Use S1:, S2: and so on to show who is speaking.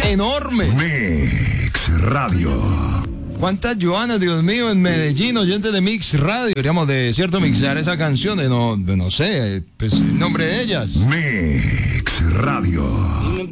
S1: enorme.
S2: Mix Radio.
S1: ¿Cuántas Joanas, Dios mío, en Medellín, oyentes de Mix Radio? Deberíamos de, cierto, mixar esa canción de no sé, pues el nombre de ellas.
S2: Mix Radio.